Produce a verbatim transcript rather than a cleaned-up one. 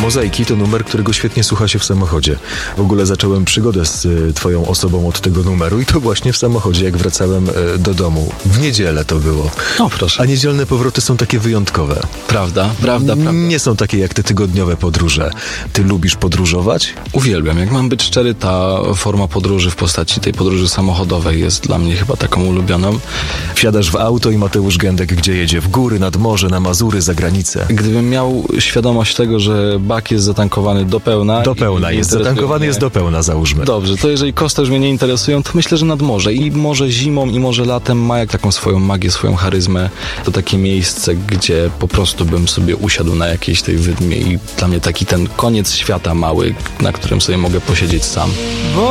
Mozaiki to numer, którego świetnie słucha się w samochodzie. W ogóle zacząłem przygodę z y, twoją osobą od tego numeru i to właśnie w samochodzie, jak wracałem y, do domu. W niedzielę to było. No proszę. A niedzielne powroty są takie wyjątkowe. Prawda, prawda, prawda. Nie są takie jak te tygodniowe podróże. Ty lubisz podróżować? Uwielbiam. Jak mam być szczery, ta forma podróży w postaci tej podróży samochodowej jest dla mnie chyba taką ulubioną. Wsiadasz w auto i Mateusz Gędek gdzie jedzie? W góry, nad morze, na Mazury, za granicę. Gdybym miał świadomość tego, że bak jest zatankowany do pełna... Do pełna jest. Zatankowany mnie... jest do pełna, załóżmy. Dobrze, to jeżeli koszty już mnie nie interesują, to myślę, że nad morze. I może zimą, i może latem ma jak taką swoją magię, swoją charyzmę. To takie miejsce, gdzie po prostu bym sobie usiadł na jakiejś tej wydmie i dla mnie taki ten koniec świata mały, na którym sobie mogę posiedzieć sam.